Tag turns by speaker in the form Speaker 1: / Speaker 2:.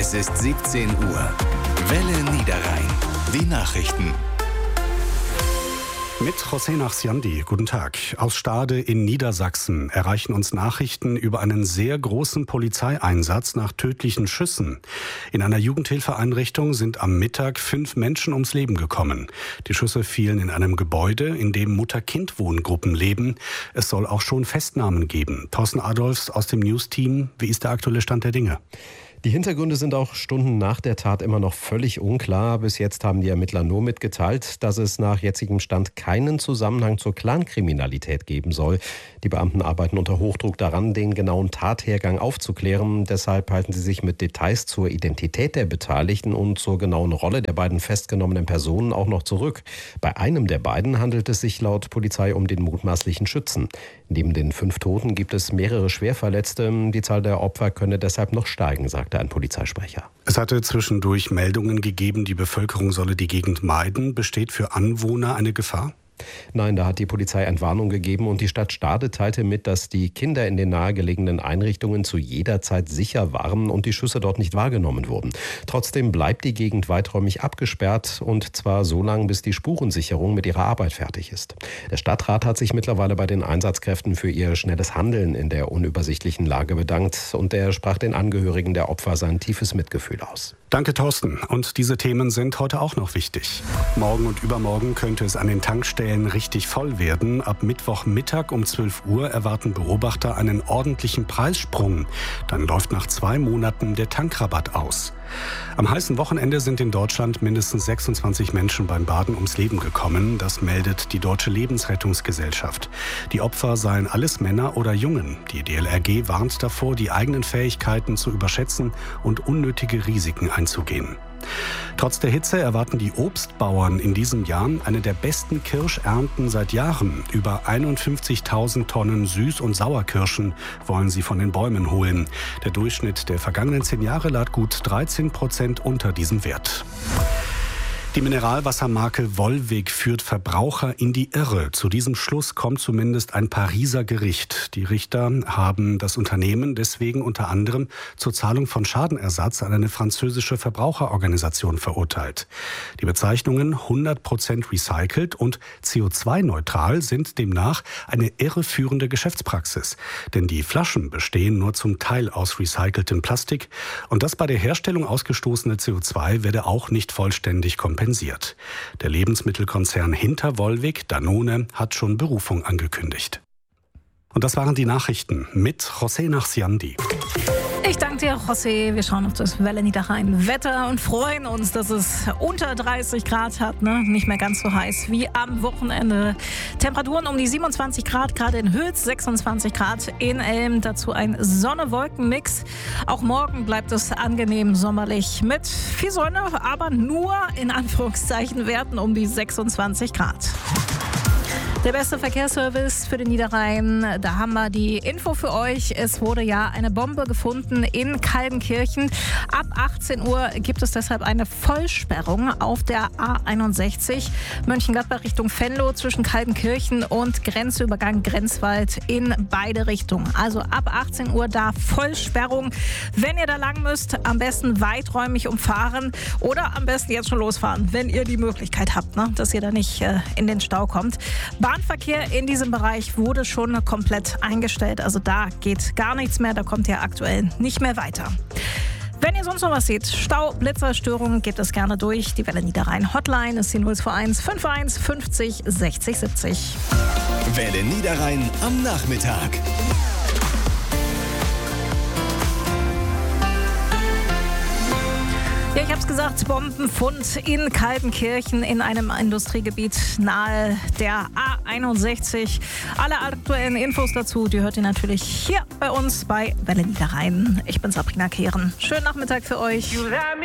Speaker 1: Es ist 17 Uhr. Welle Niederrhein. Die Nachrichten.
Speaker 2: Mit José Nachsiandi. Guten Tag. Aus Stade in Niedersachsen erreichen uns Nachrichten über einen sehr großen Polizeieinsatz nach tödlichen Schüssen. In einer Jugendhilfeeinrichtung sind am Mittag 5 Menschen ums Leben gekommen. Die Schüsse fielen in einem Gebäude, in dem Mutter-Kind-Wohngruppen leben. Es soll auch schon Festnahmen geben. Thorsten Adolfs aus dem News-Team. Wie ist der aktuelle Stand der Dinge?
Speaker 3: Die Hintergründe sind auch Stunden nach der Tat immer noch völlig unklar. Bis jetzt haben die Ermittler nur mitgeteilt, dass es nach jetzigem Stand keinen Zusammenhang zur Clankriminalität geben soll. Die Beamten arbeiten unter Hochdruck daran, den genauen Tathergang aufzuklären. Deshalb halten sie sich mit Details zur Identität der Beteiligten und zur genauen Rolle der beiden festgenommenen Personen auch noch zurück. Bei einem der beiden handelt es sich laut Polizei um den mutmaßlichen Schützen. Neben den 5 Toten gibt es mehrere Schwerverletzte. Die Zahl der Opfer könne deshalb noch steigen, sagte ein Polizeisprecher.
Speaker 2: Es hatte zwischendurch Meldungen gegeben, die Bevölkerung solle die Gegend meiden. Besteht für Anwohner eine Gefahr?
Speaker 3: Nein, da hat die Polizei Entwarnung gegeben und die Stadt Stade teilte mit, dass die Kinder in den nahegelegenen Einrichtungen zu jeder Zeit sicher waren und die Schüsse dort nicht wahrgenommen wurden. Trotzdem bleibt die Gegend weiträumig abgesperrt und zwar so lange, bis die Spurensicherung mit ihrer Arbeit fertig ist. Der Stadtrat hat sich mittlerweile bei den Einsatzkräften für ihr schnelles Handeln in der unübersichtlichen Lage bedankt und er sprach den Angehörigen der Opfer sein tiefes Mitgefühl aus.
Speaker 2: Danke, Thorsten. Und diese Themen sind heute auch noch wichtig. Morgen und übermorgen könnte es an den Tankstellen richtig voll werden. Ab Mittwochmittag um 12 Uhr erwarten Beobachter einen ordentlichen Preissprung. Dann läuft nach 2 Monaten der Tankrabatt aus. Am heißen Wochenende sind in Deutschland mindestens 26 Menschen beim Baden ums Leben gekommen. Das meldet die Deutsche Lebensrettungsgesellschaft. Die Opfer seien alles Männer oder Jungen. Die DLRG warnt davor, die eigenen Fähigkeiten zu überschätzen und unnötige Risiken einzugehen. Trotz der Hitze erwarten die Obstbauern in diesem Jahr eine der besten Kirschernten seit Jahren. Über 51.000 Tonnen Süß- und Sauerkirschen wollen sie von den Bäumen holen. Der Durchschnitt der vergangenen 10 Jahre lag gut 13% unter diesem Wert. Die Mineralwassermarke Volvic führt Verbraucher in die Irre. Zu diesem Schluss kommt zumindest ein Pariser Gericht. Die Richter haben das Unternehmen deswegen unter anderem zur Zahlung von Schadenersatz an eine französische Verbraucherorganisation verurteilt. Die Bezeichnungen 100% recycelt und CO2-neutral sind demnach eine irreführende Geschäftspraxis. Denn die Flaschen bestehen nur zum Teil aus recyceltem Plastik und das bei der Herstellung ausgestoßene CO2 werde auch nicht vollständig kompensiert. Der Lebensmittelkonzern hinter Volvic, Danone, hat schon Berufung angekündigt. Und das waren die Nachrichten mit José Nachsiandi.
Speaker 4: Ich danke dir, José. Wir schauen auf das Welle Niederrhein Wetter und freuen uns, dass es unter 30 Grad hat. Nicht mehr ganz so heiß wie am Wochenende. Temperaturen um die 27 Grad, gerade in Hülz, 26 Grad in Elm. Dazu ein Sonne-Wolken-Mix. Auch morgen bleibt es angenehm sommerlich mit viel Sonne, aber nur in Anführungszeichen Werten um die 26 Grad. Der beste Verkehrsservice für den Niederrhein, da haben wir die Info für euch. Es wurde ja eine Bombe gefunden in Kaldenkirchen. Ab 18 Uhr gibt es deshalb eine Vollsperrung auf der A61 Mönchengladbach Richtung Venlo zwischen Kaldenkirchen und Grenzübergang Grenzwald in beide Richtungen. Also ab 18 Uhr da Vollsperrung. Wenn ihr da lang müsst, am besten weiträumig umfahren oder am besten jetzt schon losfahren, wenn ihr die Möglichkeit habt, dass ihr da nicht in den Stau kommt. Bahnverkehr in diesem Bereich wurde schon komplett eingestellt. Also da geht gar nichts mehr. Da kommt ihr aktuell nicht mehr weiter. Wenn ihr sonst noch was seht, Stau, Blitzer, Störungen, gebt es gerne durch. Die Welle Niederrhein Hotline ist die 021 51 50 60 70.
Speaker 1: Welle Niederrhein am Nachmittag.
Speaker 4: Ja, ich habe es gesagt, Bombenfund in Kaltenkirchen in einem Industriegebiet nahe der A61. Alle aktuellen Infos dazu, die hört ihr natürlich hier bei uns bei Welle Niederrhein. Ich bin Sabrina Kehren. Schönen Nachmittag für euch.